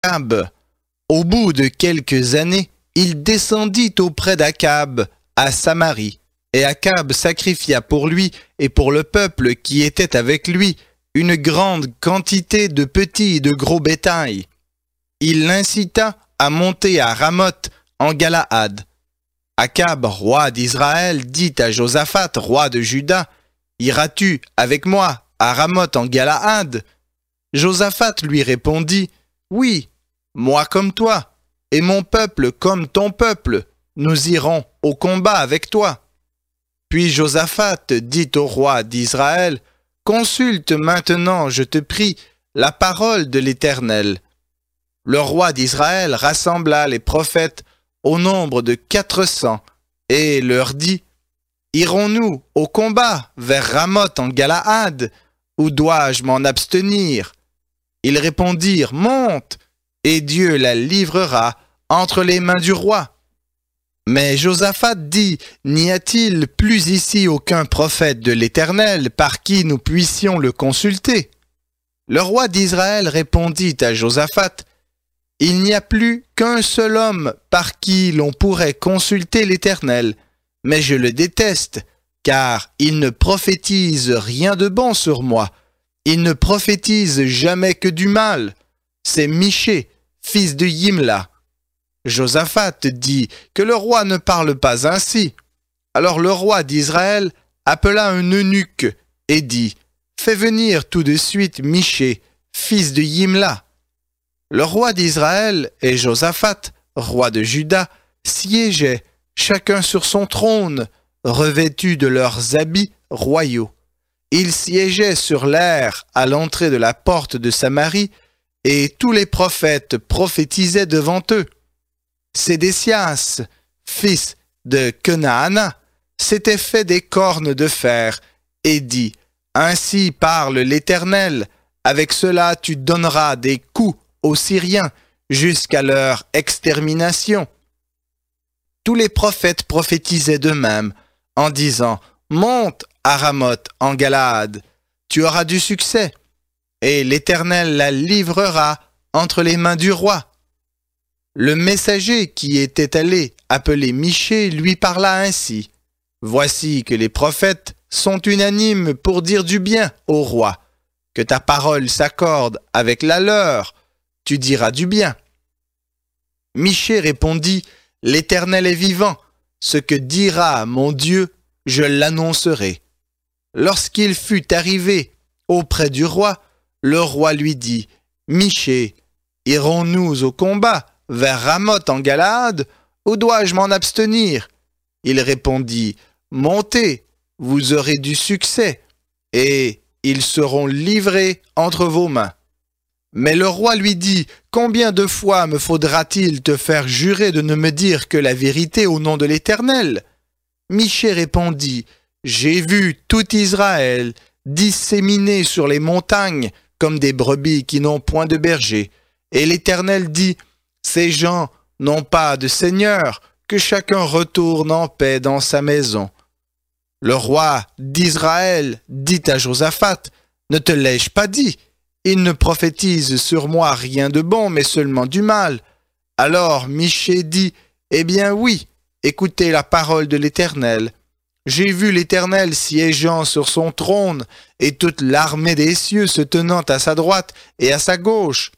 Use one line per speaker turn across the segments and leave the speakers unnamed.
Akab. Au bout de quelques années, il descendit auprès d'Akab à Samarie, et Akab sacrifia pour lui et pour le peuple qui était avec lui une grande quantité de petits et de gros bétail. Il l'incita à monter à Ramoth en Galaad. Akab, roi d'Israël, dit à Josaphat, roi de Juda, « Iras-tu avec moi à Ramoth en Galaad ?» Josaphat lui répondit, « Oui, moi comme toi, et mon peuple comme ton peuple, nous irons au combat avec toi. » Puis Josaphat dit au roi d'Israël, « Consulte maintenant, je te prie, la parole de l'Éternel. » Le roi d'Israël rassembla les prophètes au nombre de 400 et leur dit, « Irons-nous au combat vers Ramoth en Galaad, ou dois-je m'en abstenir ?» Ils répondirent, « Monte, et Dieu la livrera entre les mains du roi. » Mais Josaphat dit, « N'y a-t-il plus ici aucun prophète de l'Éternel par qui nous puissions le consulter ?» Le roi d'Israël répondit à Josaphat, « Il n'y a plus qu'un seul homme par qui l'on pourrait consulter l'Éternel, mais je le déteste, car il ne prophétise rien de bon sur moi. Il ne prophétise jamais que du mal. C'est Michée, fils de Yimla. » Josaphat dit, « Que le roi ne parle pas ainsi. » Alors le roi d'Israël appela un eunuque et dit, « Fais venir tout de suite Michée, fils de Yimla. » Le roi d'Israël et Josaphat, roi de Juda, siégeaient, chacun sur son trône, revêtus de leurs habits royaux. Ils siégeaient sur l'aire à l'entrée de la porte de Samarie, et tous les prophètes prophétisaient devant eux. Sédécias, fils de Kenaana, s'était fait des cornes de fer et dit, « Ainsi parle l'Éternel, avec cela tu donneras des coups aux Syriens jusqu'à leur extermination. » Tous les prophètes prophétisaient d'eux-mêmes en disant, « Monte à Ramoth en Galaad, tu auras du succès, et l'Éternel la livrera entre les mains du roi. » Le messager qui était allé appeler Michée lui parla ainsi, « Voici que les prophètes sont unanimes pour dire du bien au roi. Que ta parole s'accorde avec la leur, tu diras du bien. » Michée répondit, « L'Éternel est vivant, ce que dira mon Dieu, je l'annoncerai. » Lorsqu'il fut arrivé auprès du roi, le roi lui dit, « Michée, irons-nous au combat vers Ramoth en Galaad, ou dois-je m'en abstenir ?» Il répondit, « Montez, vous aurez du succès, et ils seront livrés entre vos mains. » Mais le roi lui dit, « Combien de fois me faudra-t-il te faire jurer de ne me dire que la vérité au nom de l'Éternel ?» Michée répondit, « J'ai vu tout Israël disséminé sur les montagnes comme des brebis qui n'ont point de berger. Et l'Éternel dit, « Ces gens n'ont pas de seigneur, que chacun retourne en paix dans sa maison. » Le roi d'Israël dit à Josaphat, « Ne te l'ai-je pas dit? Il ne prophétise sur moi rien de bon, mais seulement du mal. » Alors Michée dit, « Eh bien oui, écoutez la parole de l'Éternel. J'ai vu l'Éternel siégeant sur son trône, et toute l'armée des cieux se tenant à sa droite et à sa gauche.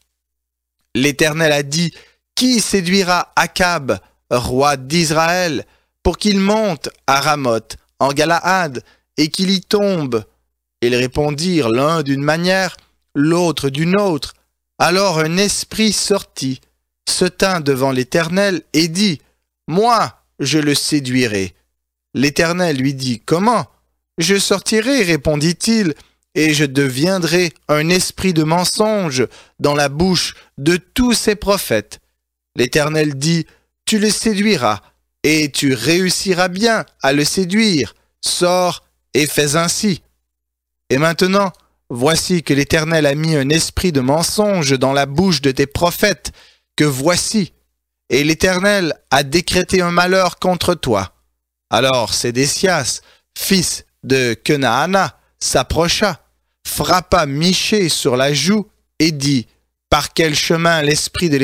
L'Éternel a dit, « Qui séduira Akab, roi d'Israël, pour qu'il monte à Ramoth en Galaad, et qu'il y tombe ?» Ils répondirent l'un d'une manière, l'autre d'une autre. Alors un esprit sortit, se tint devant l'Éternel et dit, « Moi, je le séduirai. » L'Éternel lui dit, « Comment? » « Je sortirai, répondit-il, et je deviendrai un esprit de mensonge dans la bouche de tous ces prophètes. L'Éternel dit, « Tu le séduiras, et tu réussiras bien à le séduire. Sors et fais ainsi. » Et maintenant, voici que l'Éternel a mis un esprit de mensonge dans la bouche de tes prophètes, que voici, et l'Éternel a décrété un malheur contre toi. Alors Sédécias, fils de Kenaana, s'approcha, frappa Michée sur la joue et dit, « par quel chemin l'Esprit de